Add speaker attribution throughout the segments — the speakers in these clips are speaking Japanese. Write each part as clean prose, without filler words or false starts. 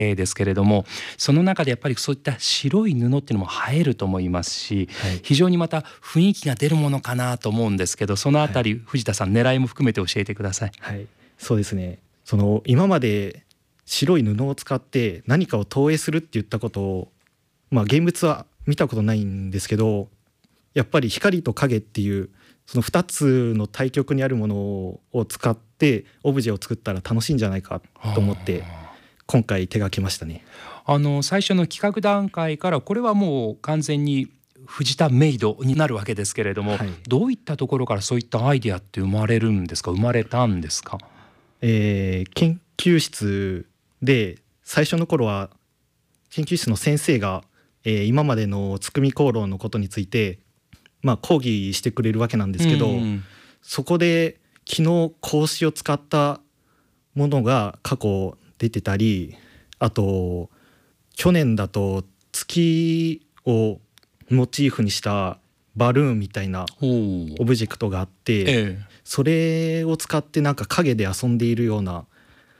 Speaker 1: ですけれども、その中でやっぱりそういった白い布っていうのも映えると思いますし、非常にまた雰囲気が出るものかなと思うんですけど、そのあたり、藤田さん狙いも含めて教えてください。
Speaker 2: そうですね、今まで白い布を使って何かを投影するって言ったことを、現物は見たことないんですけど、やっぱり光と影っていうその2つの対極にあるものを使ってオブジェを作ったら楽しいんじゃないかと思って今回手がけましたね。
Speaker 1: 最初の企画段階からこれはもう完全に藤田メイドになるわけですけれども、どういったところからそういったアイデアって生まれたんですか？
Speaker 2: 研究室で最初の頃は研究室の先生が、今までの月見香炉のことについて、講義してくれるわけなんですけど、そこで昨日格子を使ったものが過去出てたり、あと去年だと月をモチーフにしたバルーンみたいなオブジェクトがあって、それを使ってなんか影で遊んでいるような、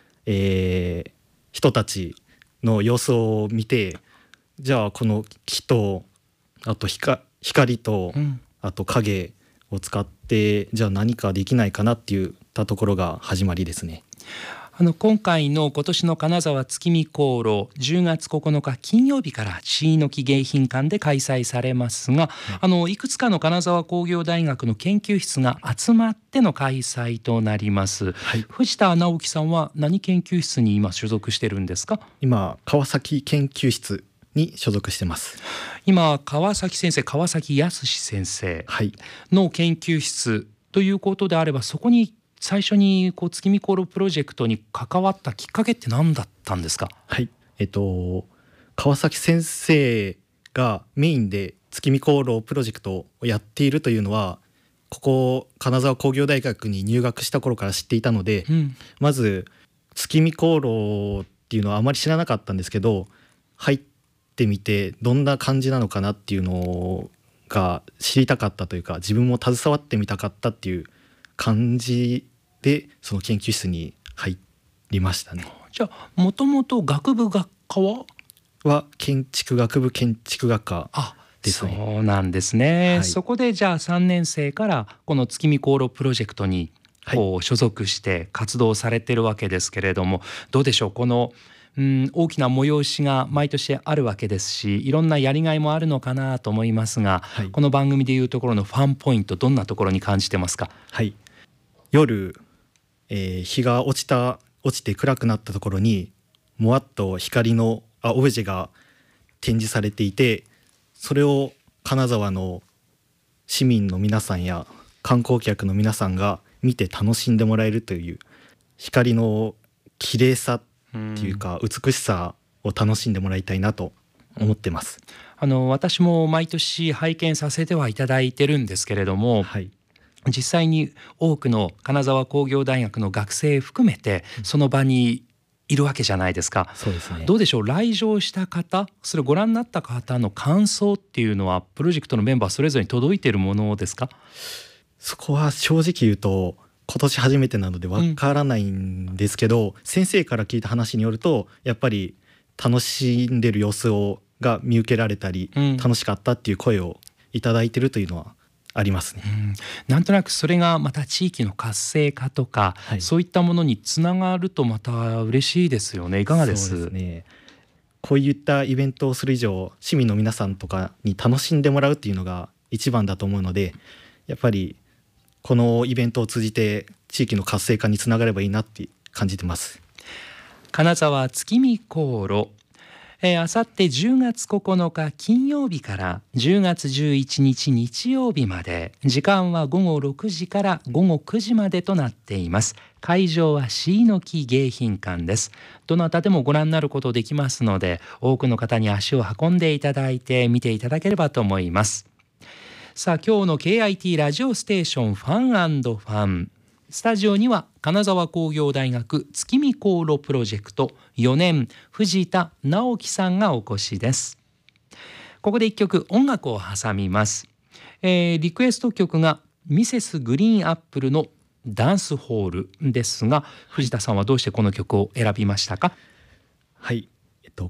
Speaker 2: 人たちの様子を見て、じゃあこの木とあと光とあと影を使ってじゃあ何かできないかなっていったところが始まりですね。
Speaker 1: 今年の金沢月見香炉10月9日金曜日から椎の木迎賓館で開催されますが、いくつかの金沢工業大学の研究室が集まっての開催となります。藤田直樹さんは何研究室に今所属してるんですか？
Speaker 2: 今川崎研究室に所属してます。
Speaker 1: 今川崎康先生の研究室ということであれば、そこに最初に月見香炉プロジェクトに関わったきっかけって何だったんですか？
Speaker 2: 川崎先生がメインで月見香炉プロジェクトをやっているというのはここ金沢工業大学に入学した頃から知っていたので、まず月見香炉っていうのはあまり知らなかったんですけど、入ってみてどんな感じなのかなっていうのが知りたかったというか、自分も携わってみたかったっていう感じでその研究室に入りましたね。
Speaker 1: じゃあもともと学科は
Speaker 2: 建築学部建築学科ですね。
Speaker 1: そうなんですね。そこでじゃあ3年生からこの月見香炉プロジェクトに所属して活動されてるわけですけれども、どうでしょう、この大きな催しが毎年あるわけですし、いろんなやりがいもあるのかなと思いますが、この番組でいうところのファンポイント、どんなところに感じてますか？
Speaker 2: 夜、日が落ちて暗くなったところにもわっと光のオブジェが展示されていて、それを金沢の市民の皆さんや観光客の皆さんが見て楽しんでもらえるという、光の綺麗さっていうか美しさを楽しんでもらいたいなと思ってます。
Speaker 1: 私も毎年拝見させてはいただいてるんですけれども、実際に多くの金沢工業大学の学生含めてその場にいるわけじゃないですか。
Speaker 2: そうですね。
Speaker 1: どうでしょう、来場した方、それをご覧になった方の感想っていうのはプロジェクトのメンバーそれぞれに届いているものですか？
Speaker 2: そこは正直言うと今年初めてなのでわからないんですけど、先生から聞いた話によるとやっぱり楽しんでる様子が見受けられたり、楽しかったっていう声をいただいてるというのはありますね。
Speaker 1: なんとなくそれがまた地域の活性化とか、そういったものにつながるとまた嬉しいですよね。いかがです？
Speaker 2: そうですね。こういったイベントをする以上市民の皆さんとかに楽しんでもらうっていうのが一番だと思うので、やっぱりこのイベントを通じて地域の活性化につながればいいなって感じてます。
Speaker 1: 金沢月見香炉、あさって10月9日金曜日から10月11日日曜日まで、時間は午後6時から午後9時までとなっています。会場は椎の木迎賓館です。どなたでもご覧になることできますので、多くの方に足を運んでいただいて見ていただければと思います。さあ、今日の KIT ラジオステーションファン&ファン、スタジオには金沢工業大学月見香炉プロジェクト4年藤田直樹さんがお越しです。ここで一曲音楽を挟みます。リクエスト曲がミセスグリーンアップルのダンスホールですが、藤田さんはどうしてこの曲を選びましたか？
Speaker 2: はい、